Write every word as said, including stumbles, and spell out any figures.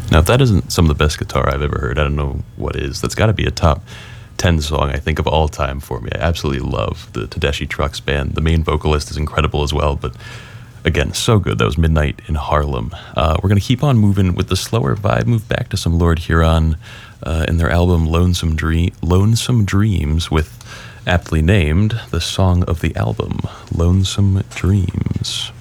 Now, if that isn't some of the best guitar I've ever heard, I don't know what is. That's got to be a top ten song, I think, of all time for me. I absolutely love the Tedeschi Trucks Band. The main vocalist is incredible as well, but again, so good. That was Midnight in Harlem. Uh, we're going to keep on moving with the slower vibe, move back to some Lord Huron uh, in their album Lonesome, Dream- Lonesome Dreams, with aptly named the song of the album, Lonesome Dreams.